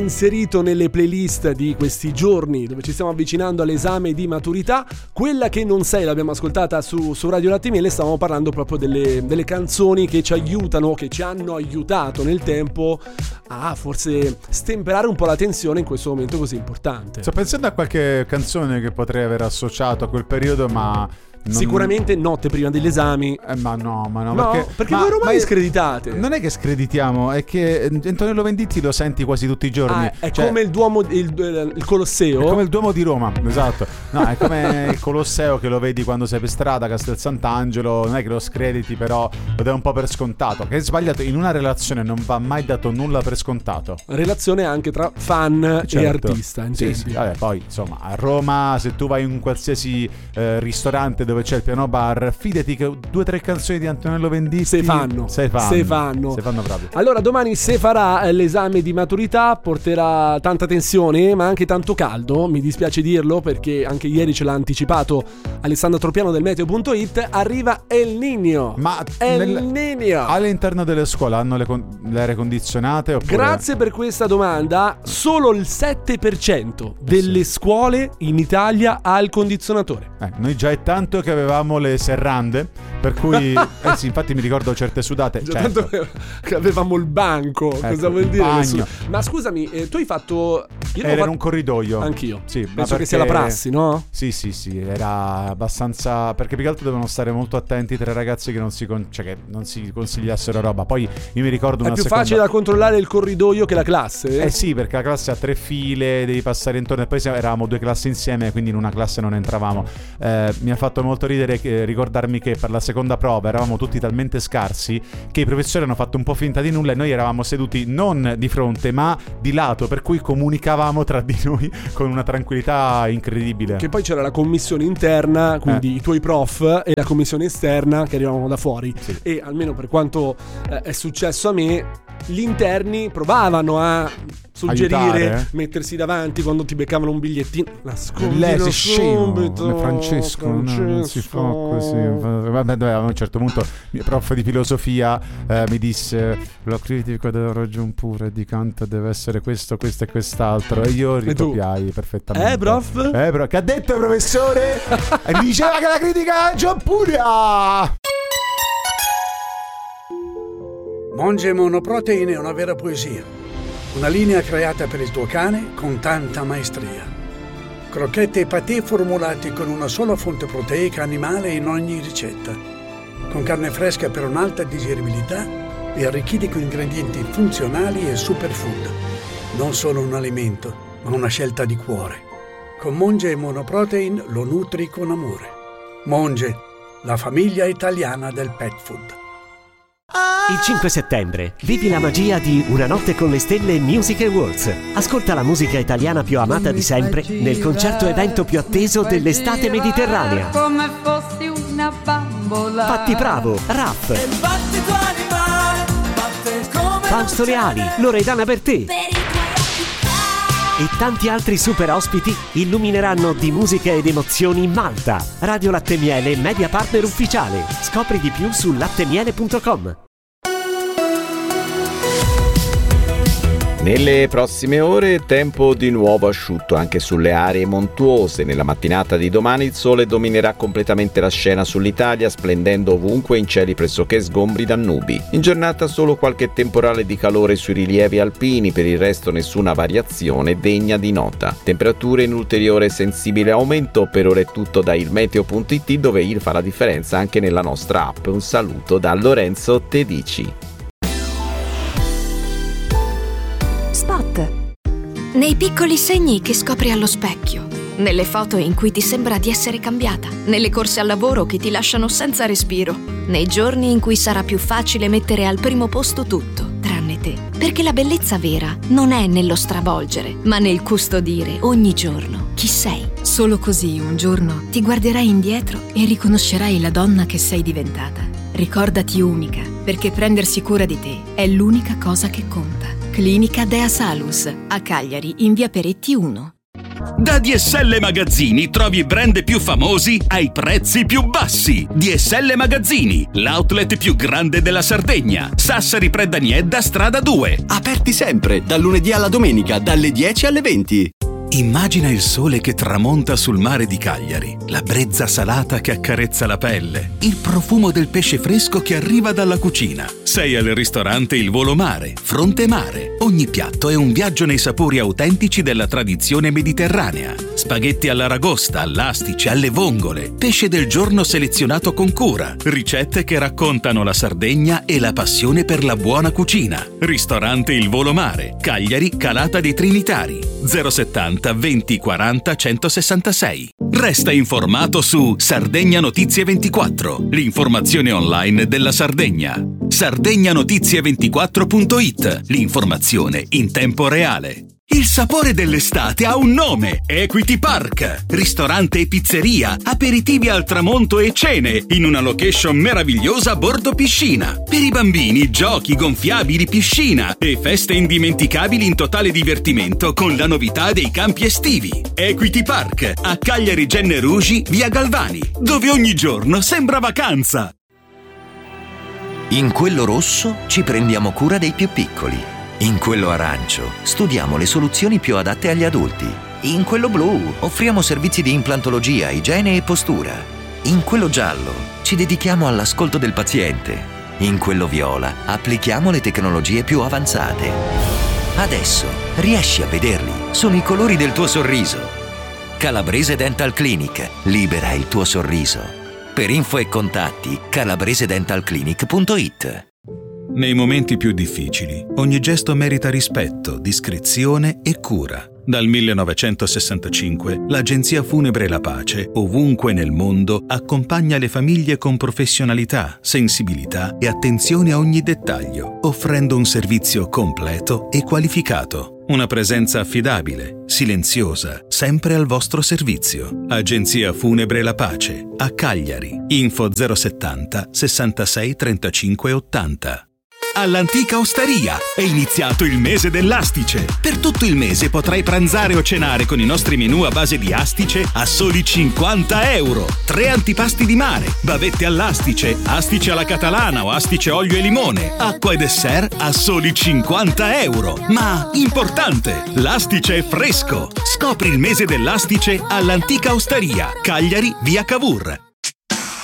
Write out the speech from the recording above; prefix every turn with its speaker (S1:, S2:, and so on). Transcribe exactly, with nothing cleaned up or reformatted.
S1: inserito nelle playlist di questi giorni dove ci stiamo avvicinando all'esame di maturità. Quella che non sei l'abbiamo ascoltata su, su Radio Latte e Miele. Stavamo parlando proprio delle, delle canzoni che ci aiutano, che ci hanno aiutato nel tempo a forse stemperare un po' la tensione in questo momento così importante.
S2: Sto pensando a qualche canzone che potrei aver associato a quel periodo, ma non...
S1: Sicuramente Notte prima degli esami.
S2: Eh, ma no, ma no,
S1: no
S2: perché,
S1: perché
S2: ma,
S1: voi romani
S2: ma
S1: screditate.
S2: Non è che screditiamo, è che Antonello Venditti lo senti quasi tutti i giorni.
S1: Ah, è
S2: cioè,
S1: come il Duomo, il, il Colosseo.
S2: È come il Duomo di Roma, esatto. No, è come il Colosseo che lo vedi quando sei per strada, Castel Sant'Angelo. Non è che lo screditi, però lo dai un po' per scontato. Che è sbagliato, in una relazione non va mai dato nulla per scontato.
S1: Relazione anche tra fan
S2: certo.
S1: e artista.
S2: Sì, sì, vabbè, poi insomma a Roma, se tu vai in un qualsiasi eh, ristorante dove c'è il piano bar, fidati che due o tre canzoni di Antonello Venditti
S1: se fanno,
S2: se fanno,
S1: se fanno.
S2: Se fanno proprio.
S1: Allora domani se farà l'esame di maturità porterà tanta tensione ma anche tanto caldo, mi dispiace dirlo perché anche ieri ce l'ha anticipato Alessandro Tropiano del Meteo punto it. Arriva El Niño.
S2: Ma
S1: El
S2: nel,
S1: Niño
S2: all'interno delle scuole hanno le, con, le aere condizionate oppure...
S1: Grazie per questa domanda. Solo il sette per cento delle sì. scuole in Italia ha il condizionatore.
S2: eh, Noi già è tanto che avevamo le serrande, per cui eh sì, infatti mi ricordo certe sudate.
S1: Già
S2: certo.
S1: tanto che avevamo il banco. Ecco, cosa vuol dire?
S2: Bagno.
S1: Ma scusami, eh, tu hai fatto...
S2: Io era fatto... un corridoio.
S1: Anch'io.
S2: Sì,
S1: penso
S2: perché...
S1: che sia la prassi, no?
S2: Sì, sì, sì, era abbastanza... Perché più che altro devono stare molto attenti tra i ragazzi che non si, con... cioè, che non si consigliassero roba. Poi io mi ricordo una
S1: È più
S2: seconda...
S1: facile da controllare il corridoio che la classe?
S2: Eh sì, perché la classe ha tre file, devi passare intorno. E poi eravamo due classi insieme, quindi in una classe non entravamo. eh, Mi ha fatto molto ridere che, ricordarmi che per la seconda prova eravamo tutti talmente scarsi che i professori hanno fatto un po' finta di nulla e noi eravamo seduti non di fronte ma di lato, per cui comunicavamo tra di noi con una tranquillità incredibile.
S1: Che poi c'era la commissione interna, quindi eh. i tuoi prof, e la commissione esterna che arrivavano da fuori.
S2: Sì.
S1: E almeno per quanto eh, è successo a me, gli interni provavano a suggerire,
S2: aiutare.
S1: Mettersi davanti quando ti beccavano un bigliettino. Nascondilo
S2: Lei si scemo,
S1: subito,
S2: Francesco, Francesco. No, non si fa così. Vabbè, a un certo punto il mio prof di filosofia eh, mi disse: la critica della ragion pura di Kant deve essere questo, questo e quest'altro. E io ricopiai perfettamente.
S1: Eh, prof?
S2: Eh, bro, che ha detto il professore? E mi diceva che la critica della ragion pura.
S3: Monge Monoprotein è una vera poesia. Una linea creata per il tuo cane con tanta maestria. Crocchette e patè formulati con una sola fonte proteica animale in ogni ricetta. Con carne fresca per un'alta digeribilità e arricchiti con ingredienti funzionali e superfood. Non solo un alimento, ma una scelta di cuore. Con Monge Monoprotein lo nutri con amore. Monge, la famiglia italiana del pet food.
S4: Il cinque settembre vivi la magia di Una notte con le stelle Music Awards. Ascolta la musica italiana più amata di sempre nel concerto evento più atteso dell'estate mediterranea.
S5: Come fossi una bambola.
S4: Fatti Bravo, Raff, Fausto Leali, Loredana Bertè e tanti altri super ospiti illumineranno di musica ed emozioni Malta. Radio Latte e Miele, media partner ufficiale. Scopri di più su lattemiele punto com.
S6: Nelle prossime ore tempo di nuovo asciutto anche sulle aree montuose. Nella mattinata di domani il sole dominerà completamente la scena sull'Italia, splendendo ovunque in cieli pressoché sgombri da nubi. In giornata solo qualche temporale di calore sui rilievi alpini, per il resto nessuna variazione degna di nota. Temperature in ulteriore sensibile aumento. Per ora è tutto da il meteo punto it, dove il fa la differenza anche nella nostra app. Un saluto da Lorenzo Tedici.
S7: Spot. Nei piccoli segni che scopri allo specchio, nelle foto in cui ti sembra di essere cambiata, nelle corse al lavoro che ti lasciano senza respiro, nei giorni in cui sarà più facile mettere al primo posto tutto, tranne te. Perché la bellezza vera non è nello stravolgere, ma nel custodire ogni giorno chi sei.
S8: Solo così un giorno ti guarderai indietro e riconoscerai la donna che sei diventata. Ricordati unica, perché prendersi cura di te è l'unica cosa che conta. Clinica Dea Salus, a Cagliari, in via Peretti uno.
S9: Da D S L Magazzini trovi i brand più famosi ai prezzi più bassi. D S L Magazzini, l'outlet più grande della Sardegna. Sassari Predaniedda, strada due.
S10: Aperti sempre, dal lunedì alla domenica, dalle dieci alle venti.
S9: Immagina il sole che tramonta sul mare di Cagliari, la brezza salata che accarezza la pelle, il profumo del pesce fresco che arriva dalla cucina. Sei al ristorante Il Volo Mare, Fronte Mare. Ogni piatto è un viaggio nei sapori autentici della tradizione mediterranea. Spaghetti all'aragosta, all'astice, alle vongole, pesce del giorno selezionato con cura, ricette che raccontano la Sardegna e la passione per la buona cucina. Ristorante Il Volo Mare, Cagliari, Calata dei Trinitari, zero settanta venti quaranta centosessantasei. Resta informato su Sardegna Notizie ventiquattro, l'informazione online della Sardegna. Sardegna Notizie ventiquattro punto it, l'informazione in tempo reale. Il sapore dell'estate ha un nome: Equity Park. Ristorante e pizzeria, aperitivi al tramonto e cene in una location meravigliosa a bordo piscina. Per i bambini, giochi, gonfiabili, piscina e feste indimenticabili in totale divertimento con la novità dei campi estivi. Equity Park, a Cagliari Genne Rugi, via Galvani, dove ogni giorno sembra vacanza.
S11: In quello rosso ci prendiamo cura dei più piccoli. In quello arancio studiamo le soluzioni più adatte agli adulti. In quello blu offriamo servizi di implantologia, igiene e postura. In quello giallo ci dedichiamo all'ascolto del paziente. In quello viola applichiamo le tecnologie più avanzate. Adesso riesci a vederli, sono i colori del tuo sorriso. Calabrese Dental Clinic, libera il tuo sorriso. Per info e contatti calabrese dental clinic punto it.
S9: Nei momenti più difficili, ogni gesto merita rispetto, discrezione e cura. Dal millenovecentosessantacinque, l'Agenzia Funebre La Pace, ovunque nel mondo, accompagna le famiglie con professionalità, sensibilità e attenzione a ogni dettaglio, offrendo un servizio completo e qualificato. Una presenza affidabile, silenziosa, sempre al vostro servizio. Agenzia Funebre La Pace, a Cagliari. Info zero settanta sessantasei trentacinque ottanta. All'Antica Osteria è iniziato il mese dell'astice. Per tutto il mese potrai pranzare o cenare con i nostri menù a base di astice a soli cinquanta euro. Tre antipasti di mare, bavette all'astice, astice alla catalana o astice olio e limone, acqua e dessert a soli cinquanta euro. Ma, importante, l'astice è fresco. Scopri il mese dell'astice all'Antica Osteria, Cagliari, via Cavour.